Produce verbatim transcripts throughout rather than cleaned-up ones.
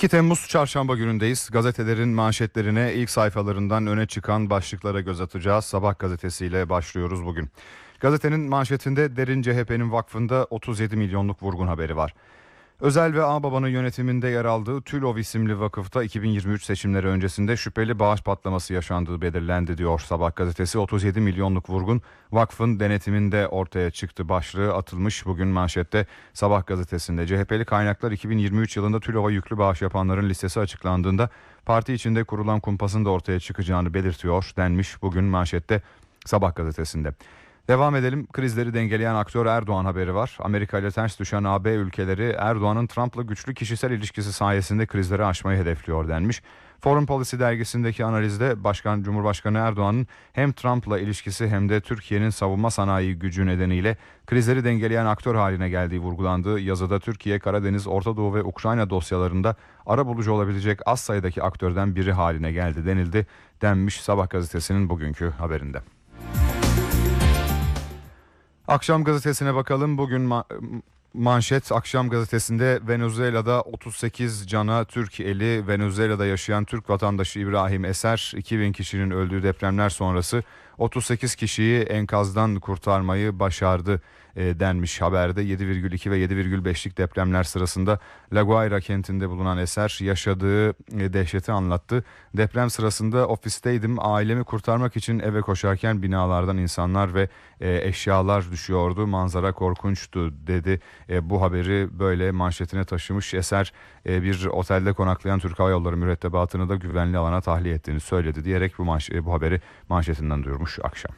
iki Temmuz Çarşamba günündeyiz. Gazetelerin manşetlerine ilk sayfalarından öne çıkan başlıklara göz atacağız. Sabah gazetesiyle başlıyoruz bugün. Gazetenin manşetinde Derin C H P'nin vakfında otuz yedi milyonluk vurgun haberi var. Özel ve Ağbaba'nın yönetiminde yer aldığı TÜLOV isimli vakıfta iki bin yirmi üç seçimleri öncesinde şüpheli bağış patlaması yaşandığı belirlendi diyor Sabah gazetesi. otuz yedi milyonluk vurgun vakfın denetiminde ortaya çıktı başlığı atılmış bugün manşette Sabah gazetesinde. C H P'li kaynaklar iki bin yirmi üç yılında TÜLOV'a yüklü bağış yapanların listesi açıklandığında parti içinde kurulan kumpasın da ortaya çıkacağını belirtiyor denmiş bugün manşette Sabah gazetesinde. Devam edelim. Krizleri dengeleyen aktör Erdoğan haberi var. Amerika ile ters düşen A B ülkeleri Erdoğan'ın Trump'la güçlü kişisel ilişkisi sayesinde krizleri aşmayı hedefliyor denmiş. Foreign Policy dergisindeki analizde Başkan Cumhurbaşkanı Erdoğan'ın hem Trump'la ilişkisi hem de Türkiye'nin savunma sanayi gücü nedeniyle krizleri dengeleyen aktör haline geldiği vurgulandığı yazıda Türkiye, Karadeniz, Orta Doğu ve Ukrayna dosyalarında arabulucu olabilecek az sayıdaki aktörden biri haline geldi denildi denmiş Sabah gazetesinin bugünkü haberinde. Akşam gazetesine bakalım. Bugün ma- manşet Akşam gazetesinde Venezuela'da otuz sekiz cana Türk eli. Venezuela'da yaşayan Türk vatandaşı İbrahim Eser iki bin kişinin öldüğü depremler sonrası otuz sekiz kişiyi enkazdan kurtarmayı başardı e, denmiş haberde. yedi virgül iki ve yedi virgül beşlik depremler sırasında La Guaira kentinde bulunan Eser yaşadığı e, dehşeti anlattı. Deprem sırasında ofisteydim, ailemi kurtarmak için eve koşarken binalardan insanlar ve e, eşyalar düşüyordu. Manzara korkunçtu dedi. E, bu haberi böyle manşetine taşımış. Eser e, bir otelde konaklayan Türk Hava Yolları mürettebatını da güvenli alana tahliye ettiğini söyledi diyerek bu, manş- e, bu haberi manşetinden duyurmuş akşam.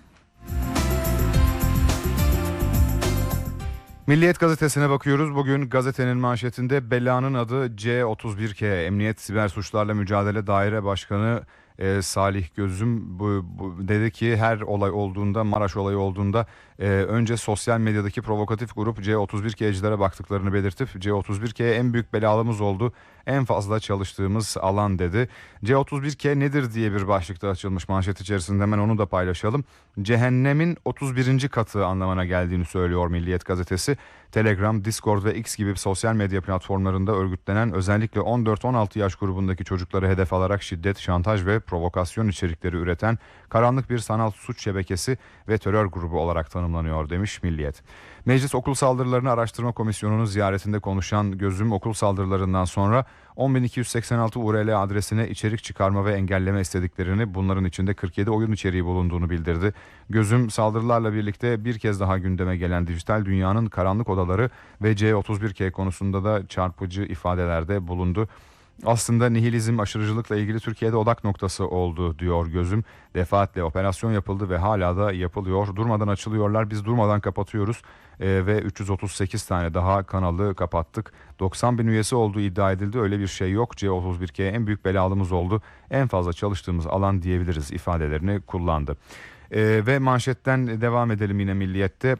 Milliyet gazetesine bakıyoruz. Bugün gazetenin manşetinde belanın adı C otuz bir K. Emniyet Siber Suçlarla Mücadele Daire Başkanı e, Salih Gözüm bu, bu, dedi ki her olay olduğunda, Maraş olayı olduğunda e, önce sosyal medyadaki provokatif grup C otuz bir K'cilere baktıklarını belirtip C otuz bir K en büyük belalımız oldu, en fazla çalıştığımız alan dedi. C otuz bir K nedir diye bir başlıkta açılmış manşet içerisinde, hemen onu da paylaşalım. Cehennemin otuz birinci katı anlamına geldiğini söylüyor Milliyet gazetesi. Telegram, Discord ve X gibi sosyal medya platformlarında örgütlenen özellikle on dört on altı yaş grubundaki çocukları hedef alarak şiddet, şantaj ve provokasyon içerikleri üreten karanlık bir sanal suç şebekesi ve terör grubu olarak tanımlanıyor demiş Milliyet. Meclis Okul Saldırılarını Araştırma Komisyonu'nun ziyaretinde konuşan Gözüm, okul saldırılarından sonra on bin iki yüz seksen altı U R L adresine içerik çıkarma ve engelleme istediklerini, bunların içinde kırk yedi oyun içeriği bulunduğunu bildirdi. Gözüm, saldırılarla birlikte bir kez daha gündeme gelen dijital dünyanın karanlık odaları ve C otuz bir K konusunda da çarpıcı ifadelerde bulundu. Aslında nihilizm, aşırıcılıkla ilgili Türkiye'de odak noktası oldu diyor Gözüm. Defaatle operasyon yapıldı ve hala da yapılıyor. Durmadan açılıyorlar, biz durmadan kapatıyoruz ee, ve üç yüz otuz sekiz tane daha kanalı kapattık. doksan bin üyesi olduğu iddia edildi. Öyle bir şey yok. C otuz bir K en büyük belalımız oldu, en fazla çalıştığımız alan diyebiliriz ifadelerini kullandı. Ee, ve manşetten devam edelim yine Milliyet'te.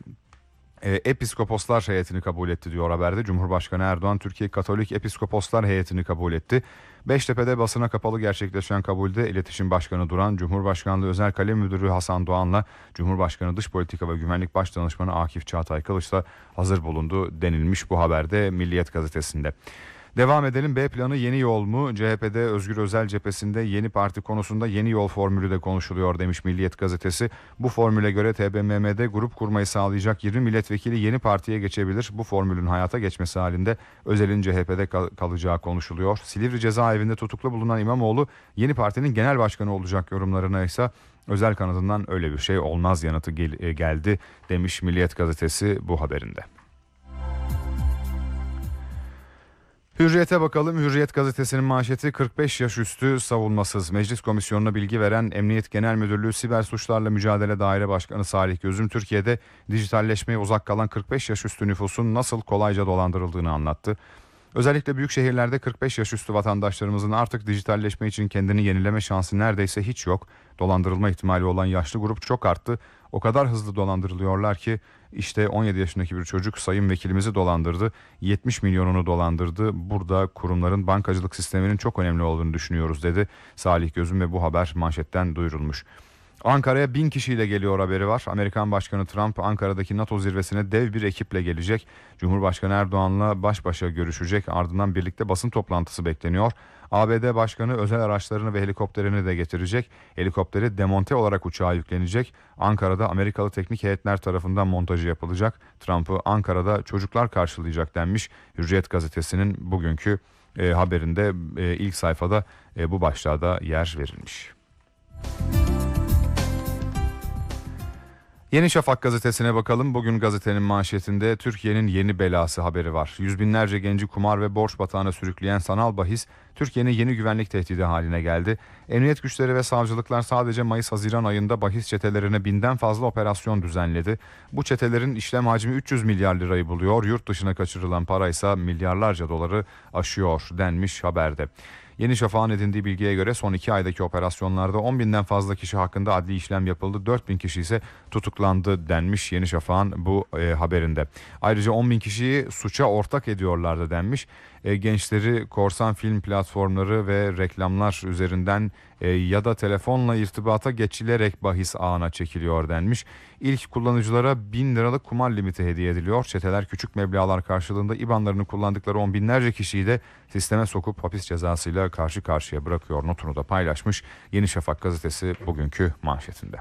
Episkoposlar heyetini kabul etti diyor haberde. Cumhurbaşkanı Erdoğan Türkiye Katolik Episkoposlar heyetini kabul etti. Beştepe'de basına kapalı gerçekleşen kabulde İletişim Başkanı Duran, Cumhurbaşkanlığı Özel Kalem Müdürü Hasan Doğan'la Cumhurbaşkanı Dış Politika ve Güvenlik Başdanışmanı Akif Çağatay Kılıç da hazır bulundu denilmiş bu haberde Milliyet gazetesinde. Devam edelim. B planı yeni yol mu? C H P'de Özgür Özel cephesinde yeni parti konusunda yeni yol formülü de konuşuluyor demiş Milliyet gazetesi. Bu formüle göre T B M M'de grup kurmayı sağlayacak yirmi milletvekili yeni partiye geçebilir. Bu formülün hayata geçmesi halinde Özel'in C H P'de kal- kalacağı konuşuluyor. Silivri cezaevinde tutuklu bulunan İmamoğlu yeni partinin genel başkanı olacak yorumlarına ise Özel kanadından öyle bir şey olmaz yanıtı gel- geldi demiş Milliyet gazetesi bu haberinde. Hürriyet'e bakalım. Hürriyet gazetesinin manşeti kırk beş yaş üstü savunmasız. Meclis Komisyonu'na bilgi veren Emniyet Genel Müdürlüğü Siber Suçlarla Mücadele Daire Başkanı Salih Gözüm, Türkiye'de dijitalleşmeye uzak kalan kırk beş yaş üstü nüfusun nasıl kolayca dolandırıldığını anlattı. Özellikle büyük şehirlerde kırk beş yaş üstü vatandaşlarımızın artık dijitalleşme için kendini yenileme şansı neredeyse hiç yok. Dolandırılma ihtimali olan yaşlı grup çok arttı. O kadar hızlı dolandırılıyorlar ki işte on yedi yaşındaki bir çocuk sayın vekilimizi dolandırdı. yetmiş milyonunu dolandırdı. Burada kurumların bankacılık sisteminin çok önemli olduğunu düşünüyoruz dedi Salih Gözüm ve bu haber manşetten duyurulmuş. Ankara'ya bin kişiyle geliyor haberi var. Amerikan Başkanı Trump Ankara'daki NATO zirvesine dev bir ekiple gelecek. Cumhurbaşkanı Erdoğan'la baş başa görüşecek. Ardından birlikte basın toplantısı bekleniyor. A B D Başkanı özel araçlarını ve helikopterini de getirecek. Helikopteri demonte olarak uçağa yüklenecek. Ankara'da Amerikalı teknik heyetler tarafından montajı yapılacak. Trump'ı Ankara'da çocuklar karşılayacak denmiş. Hürriyet gazetesinin bugünkü e, haberinde e, ilk sayfada e, bu başlığa da yer verilmiş. Yeni Şafak gazetesine bakalım. Bugün gazetenin manşetinde Türkiye'nin yeni belası haberi var. Yüz binlerce genci kumar ve borç batağına sürükleyen sanal bahis Türkiye'nin yeni güvenlik tehdidi haline geldi. Emniyet güçleri ve savcılıklar sadece Mayıs-Haziran ayında bahis çetelerine binden fazla operasyon düzenledi. Bu çetelerin işlem hacmi üç yüz milyar lirayı buluyor. Yurt dışına kaçırılan para ise milyarlarca doları aşıyor denmiş haberde. Yeni Şafak'ın edindiği bilgiye göre son iki aydaki operasyonlarda on binden fazla kişi hakkında adli işlem yapıldı. dört bin kişi ise tutuklandı denmiş Yeni Şafak'ın bu e, haberinde. Ayrıca on bin kişiyi suça ortak ediyorlardı denmiş. E, gençleri korsan film platformları ve reklamlar üzerinden e, ya da telefonla irtibata geçilerek bahis ağına çekiliyor denmiş. İlk kullanıcılara bin liralık kumar limiti hediye ediliyor. Çeteler küçük meblağlar karşılığında İ B A N'larını kullandıkları on binlerce kişiyi de sisteme sokup hapis cezasıyla karşı karşıya bırakıyor notunu da paylaşmış Yeni Şafak gazetesi bugünkü manşetinde.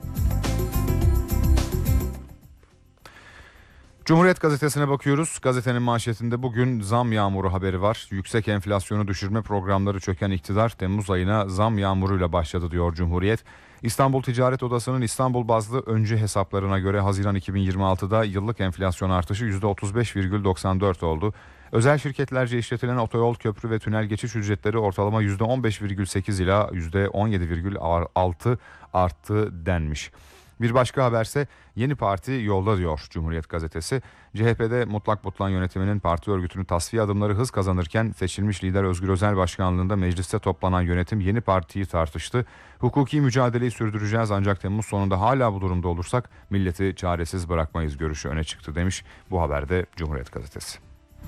Cumhuriyet gazetesine bakıyoruz. Gazetenin manşetinde bugün zam yağmuru haberi var. Yüksek enflasyonu düşürme programları çöken iktidar Temmuz ayına zam yağmuruyla başladı diyor Cumhuriyet. İstanbul Ticaret Odası'nın İstanbul bazlı öncü hesaplarına göre Haziran iki bin yirmi altıda yıllık enflasyon artışı yüzde otuz beş virgül doksan dört oldu. Özel şirketlerce işletilen otoyol, köprü ve tünel geçiş ücretleri ortalama yüzde on beş virgül sekiz ila yüzde on yedi virgül altı arttı denmiş. Bir başka haberse yeni parti yolda diyor Cumhuriyet gazetesi. C H P'de mutlak butlan yönetiminin parti örgütünü tasfiye adımları hız kazanırken seçilmiş lider Özgür Özel başkanlığında mecliste toplanan yönetim yeni partiyi tartıştı. Hukuki mücadeleyi sürdüreceğiz ancak Temmuz sonunda hala bu durumda olursak milleti çaresiz bırakmayız görüşü öne çıktı demiş bu haberde Cumhuriyet gazetesi.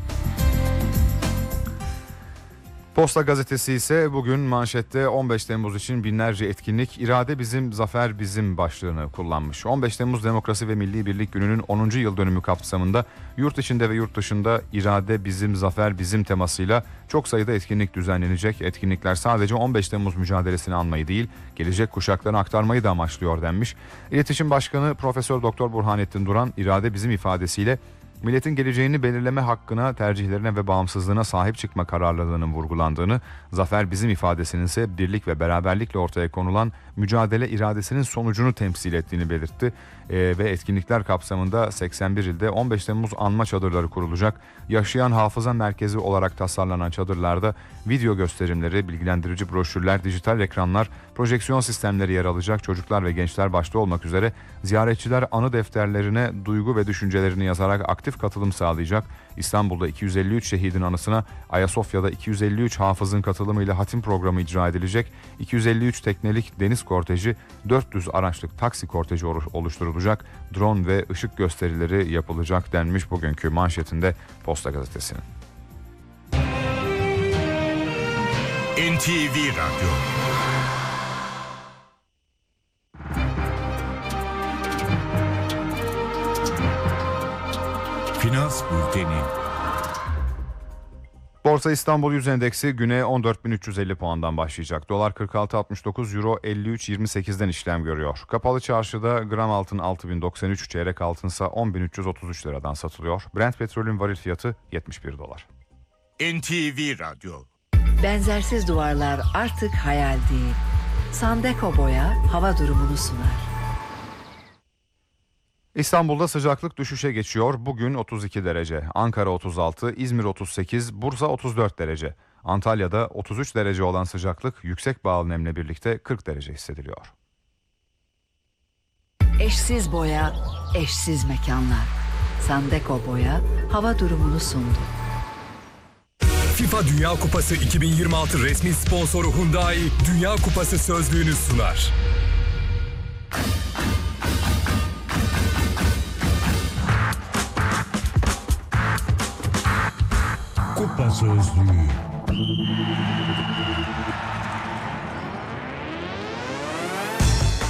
Posta gazetesi ise bugün manşette on beş Temmuz için binlerce etkinlik, irade bizim, zafer bizim başlığını kullanmış. on beş Temmuz Demokrasi ve Milli Birlik Günü'nün onuncu yıl dönümü kapsamında yurt içinde ve yurt dışında irade bizim, zafer bizim temasıyla çok sayıda etkinlik düzenlenecek. Etkinlikler sadece on beş Temmuz mücadelesini anmayı değil, gelecek kuşaklara aktarmayı da amaçlıyor denmiş. İletişim Başkanı Profesör Doktor Burhanettin Duran, irade bizim ifadesiyle milletin geleceğini belirleme hakkına, tercihlerine ve bağımsızlığına sahip çıkma kararlılığının vurgulandığını, zafer bizim ifadesinin ise birlik ve beraberlikle ortaya konulan mücadele iradesinin sonucunu temsil ettiğini belirtti. Ee, ve etkinlikler kapsamında seksen bir ilde on beş Temmuz anma çadırları kurulacak. Yaşayan hafıza merkezi olarak tasarlanan çadırlarda video gösterimleri, bilgilendirici broşürler, dijital ekranlar, projeksiyon sistemleri yer alacak. Çocuklar ve gençler başta olmak üzere ziyaretçiler anı defterlerine duygu ve düşüncelerini yazarak aktif katılım sağlayacak. İstanbul'da iki yüz elli üç şehidin anısına, Ayasofya'da iki yüz elli üç hafızın katılımıyla hatim programı icra edilecek. iki yüz elli üç teknelik deniz korteji, dört yüz araçlık taksi korteji oluşturulacak. Drone ve ışık gösterileri yapılacak denmiş bugünkü manşetinde Posta Gazetesi'nin. N T V Radyo. Finans Bülteni. Borsa İstanbul Yüz Endeksi güne on dört bin üç yüz elli puandan başlayacak. Dolar kırk altı altmış dokuz, Euro elli üç yirmi sekizden işlem görüyor. Kapalı çarşıda gram altın altı bin doksan üç, çeyrek altınsa on bin üç yüz otuz üç liradan satılıyor. Brent petrolün varil fiyatı yetmiş bir dolar. N T V Radyo. Benzersiz duvarlar artık hayal değil. Sandeko Boya hava durumunu sunar. İstanbul'da sıcaklık düşüşe geçiyor. Bugün otuz iki derece, Ankara otuz altı, İzmir otuz sekiz, Bursa otuz dört derece. Antalya'da otuz üç derece olan sıcaklık yüksek bağlı nemle birlikte kırk derece hissediliyor. Eşsiz boya, eşsiz mekanlar. Sandeko Boya hava durumunu sundu. FIFA Dünya Kupası iki bin yirmi altı resmi sponsoru Hyundai Dünya Kupası sözlüğünü sunar. Kupa Sözlüğü.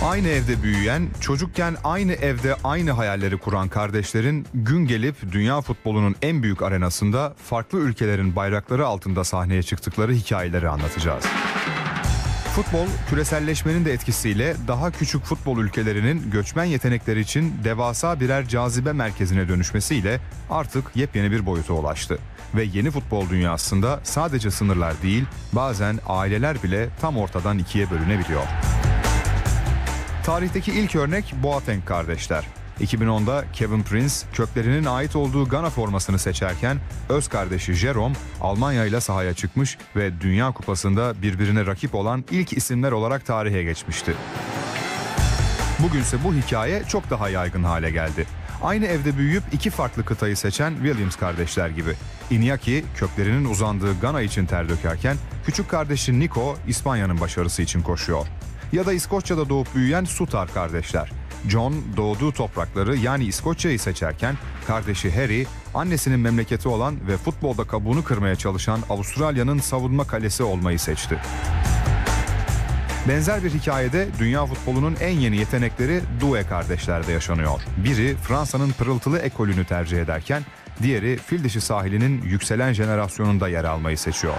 Aynı evde büyüyen, çocukken aynı evde aynı hayalleri kuran kardeşlerin gün gelip dünya futbolunun en büyük arenasında farklı ülkelerin bayrakları altında sahneye çıktıkları hikayeleri anlatacağız. Futbol, küreselleşmenin de etkisiyle daha küçük futbol ülkelerinin göçmen yetenekleri için devasa birer cazibe merkezine dönüşmesiyle artık yepyeni bir boyuta ulaştı. Ve yeni futbol dünyasında sadece sınırlar değil, bazen aileler bile tam ortadan ikiye bölünebiliyor. Tarihteki ilk örnek Boateng kardeşler. iki bin onda Kevin Prince köklerinin ait olduğu Gana formasını seçerken öz kardeşi Jerome Almanya ile sahaya çıkmış ve Dünya Kupası'nda birbirine rakip olan ilk isimler olarak tarihe geçmişti. Bugünse bu hikaye çok daha yaygın hale geldi. Aynı evde büyüyüp iki farklı kıtayı seçen Williams kardeşler gibi. Iñaki köklerinin uzandığı Gana için ter dökerken küçük kardeşi Nico İspanya'nın başarısı için koşuyor. Ya da İskoçya'da doğup büyüyen Sutar kardeşler. John doğduğu toprakları yani İskoçya'yı seçerken kardeşi Harry annesinin memleketi olan ve futbolda kabuğunu kırmaya çalışan Avustralya'nın savunma kalesi olmayı seçti. Benzer bir hikayede dünya futbolunun en yeni yetenekleri Doué kardeşlerde yaşanıyor. Biri Fransa'nın pırıltılı ekolünü tercih ederken diğeri Fildişi sahilinin yükselen jenerasyonunda yer almayı seçiyor.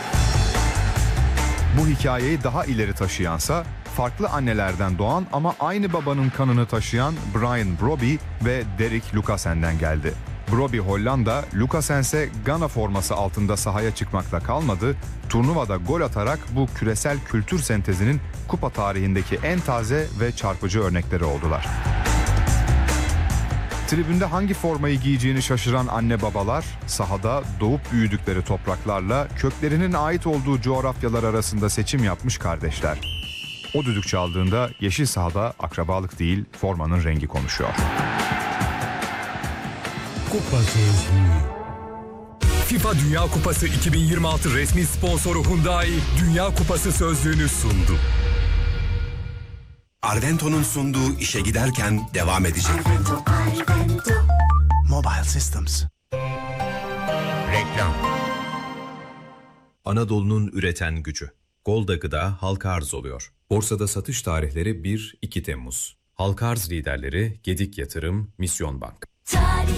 Bu hikayeyi daha ileri taşıyansa farklı annelerden doğan ama aynı babanın kanını taşıyan Brian Brobby ve Derek Lucasen'den geldi. Brobby Hollanda, Lucasen'se Gana forması altında sahaya çıkmakla kalmadı, turnuvada gol atarak bu küresel kültür sentezinin kupa tarihindeki en taze ve çarpıcı örnekleri oldular. Tribünde hangi formayı giyeceğini şaşıran anne babalar, sahada doğup büyüdükleri topraklarla köklerinin ait olduğu coğrafyalar arasında seçim yapmış kardeşler. O düdük çaldığında yeşil sahada akrabalık değil, formanın rengi konuşuyor. Kupa Sözlüğü. FIFA Dünya Kupası iki bin yirmi altı resmi sponsoru Hyundai Dünya Kupası sözlüğünü sundu. Arvento'nun sunduğu işe giderken devam edecek. Mobile Systems. Reklam. Anadolu'nun üreten gücü. Golda Gıda halka arz oluyor. Borsada satış tarihleri bir iki Temmuz. Halka arz liderleri Gedik Yatırım, Misyon Bank.